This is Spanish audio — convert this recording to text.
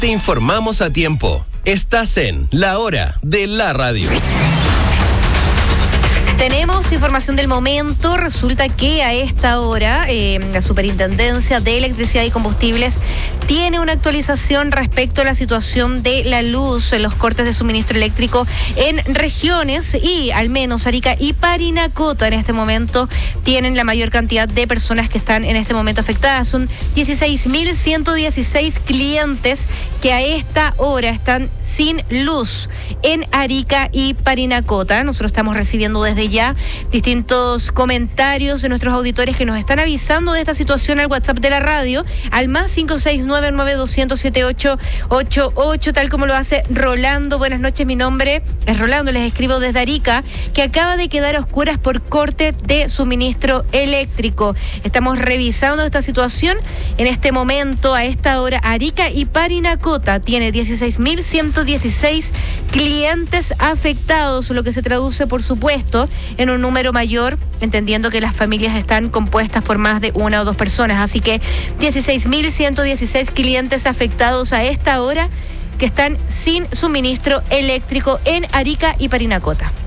Te informamos a tiempo. Estás en La Hora de la Radio. Tenemos información del momento. Resulta que a esta hora la Superintendencia de Electricidad y Combustibles tiene una actualización respecto a la situación de la luz en los cortes de suministro eléctrico en regiones, y al menos Arica y Parinacota en este momento tienen la mayor cantidad de personas que están en este momento afectadas. Son 16.116 clientes que a esta hora están sin luz en Arica y Parinacota. Nosotros estamos recibiendo desde ya distintos comentarios de nuestros auditores que nos están avisando de esta situación al WhatsApp de la radio, al más 569-9200-7888, tal como lo hace Rolando. Buenas noches, mi nombre es Rolando, les escribo desde Arica, que acaba de quedar a oscuras por corte de suministro eléctrico. Estamos revisando esta situación. En este momento, a esta hora, Arica y Parinacota tiene 16.116 clientes afectados, lo que se traduce, por supuesto, en un número mayor, entendiendo que las familias están compuestas por más de una o dos personas. Así que 16.116 clientes afectados a esta hora que están sin suministro eléctrico en Arica y Parinacota.